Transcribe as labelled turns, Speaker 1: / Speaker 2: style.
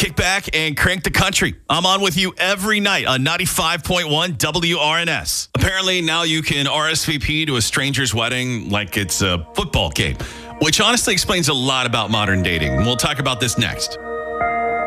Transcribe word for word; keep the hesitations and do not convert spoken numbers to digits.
Speaker 1: kick back and crank the country. I'm on with you every night on ninety-five point one W R N S. Apparently, now you can R S V P to a stranger's wedding like it's a football game, which honestly explains a lot about modern dating. We'll talk about this next.